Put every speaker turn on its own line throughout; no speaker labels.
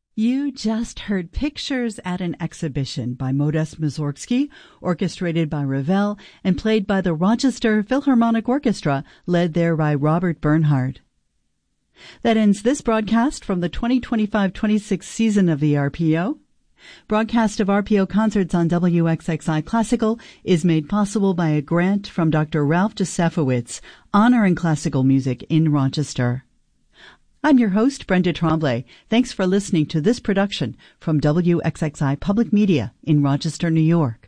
You just heard Pictures at an Exhibition by Modest Mussorgsky, orchestrated by Ravel and played by the Rochester Philharmonic Orchestra, led there by Robert Bernhardt. That ends this broadcast from the 2025-26 season of the RPO. Broadcast of RPO concerts on WXXI Classical is made possible by a grant from Dr. Ralph Josefowitz, honoring classical music in Rochester. I'm your host, Brenda Tremblay. Thanks for listening to this production from WXXI Public Media in Rochester, New York.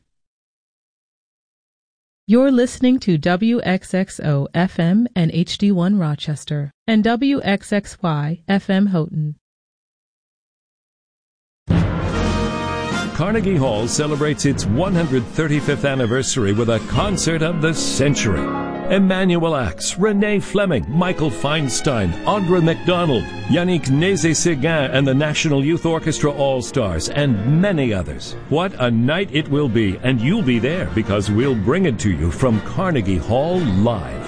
You're listening to WXXO FM and HD1 Rochester and WXXY FM Houghton.
Carnegie Hall celebrates its 135th anniversary with a concert of the century. Emmanuel Axe, Renee Fleming, Michael Feinstein, Audra McDonald, Yannick Nézet-Séguin and the National Youth Orchestra All-Stars, and many others. What a night it will be, and you'll be there because we'll bring it to you from Carnegie Hall live.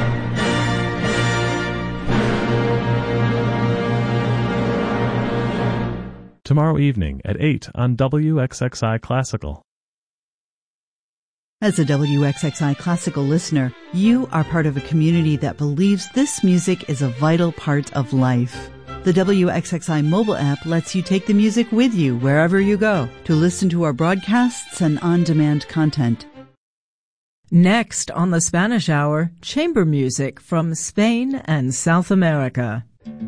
Tomorrow evening at 8 on WXXI Classical.
As a WXXI Classical listener, you are part of a community that believes this music is a vital part of life. The WXXI mobile app lets you take the music with you wherever you go to listen to our broadcasts and on-demand content.
Next on the Spanish Hour, chamber music from Spain and South America.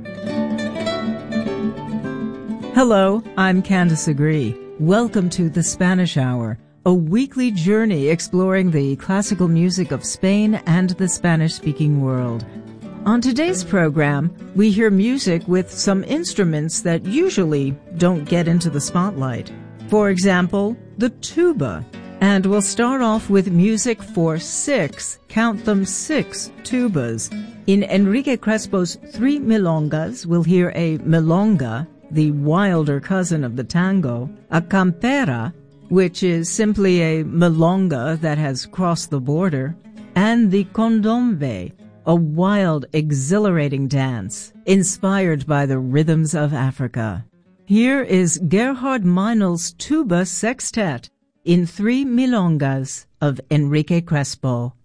Hello, I'm Candace Agree. Welcome to the Spanish Hour, a weekly journey exploring the classical music of Spain and the Spanish-speaking world. On today's program, we hear music with some instruments that usually don't get into the spotlight. For example, the tuba. And we'll start off with music for six, count them, six tubas. In Enrique Crespo's Three Milongas, we'll hear a milonga, the wilder cousin of the tango, a campera, which is simply a milonga that has crossed the border, and the condombe, a wild, exhilarating dance inspired by the rhythms of Africa. Here is Gerhard Meinl's tuba sextet in Three Milongas of Enrique Crespo.